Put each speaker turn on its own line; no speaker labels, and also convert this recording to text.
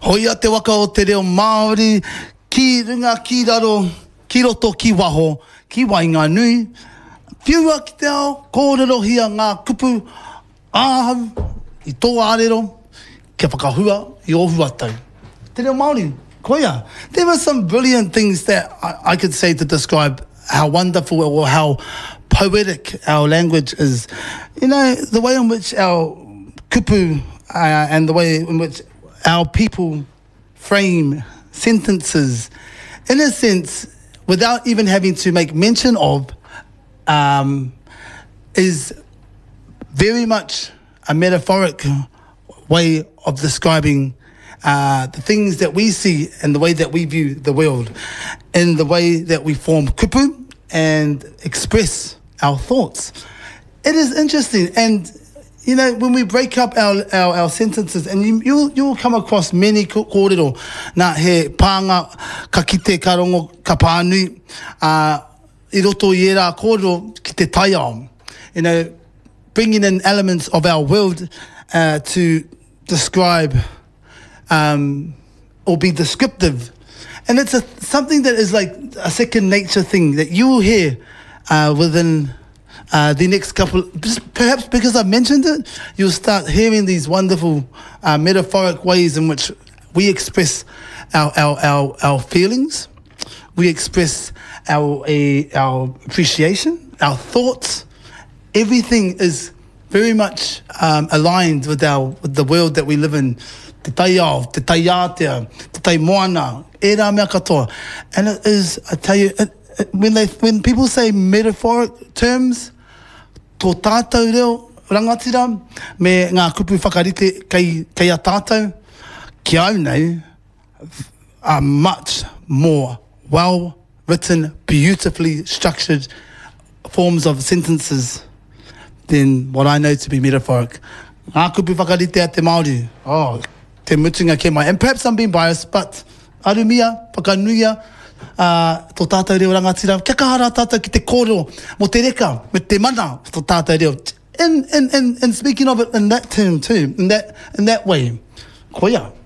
Hoia te waka o te reo Māori, ki runga, ki raro, ki roto, ki waho, ki wainga nui. Whiua ki te ao, kōrero hia ngā kupu āhau i tō ārero, kia whakahua i ohua tau. Te reo Māori, koia. There were some brilliant things that I could say to describe how wonderful or how poetic our language is. You know, the way in which our kupu and the way in which our people frame sentences, in a sense, without even having to make mention of, is very much a metaphoric way of describing the things that we see and the way that we view the world, in the way that we form kupu and express our thoughts. It is interesting, and you know, when we break up our sentences, and you'll come across many kōrero, nā he pānga ka kite ka rongo ka pānui, I roto i era kōrero ki te taiao. You know, bringing in elements of our world to describe or be descriptive. And it's something that is like a second nature thing that you will hear within the next couple, perhaps because I've mentioned it, you'll start hearing these wonderful metaphoric ways in which we express our feelings, we express our appreciation, our thoughts. Everything is very much aligned with the world that we live in. Te taiao, te taiatea, te tai moana, e rā mea katoa. And it is, I tell you, when people say metaphoric terms, tō tātou reo rangatira, me ngā kupu whakarite kei a tātou, ki au nei, are much more well-written, beautifully structured forms of sentences than what I know to be metaphoric. Ngā kupu whakarite a te Māori, te mutunga ke mai. And perhaps I'm being biased, but arumia, whakanuia, tō tātou reo rangatira, kia kahara tātou ki te kōrero, mo te reka, me te mana, tō tātou reo. And speaking of it in that term too, in that way, koia.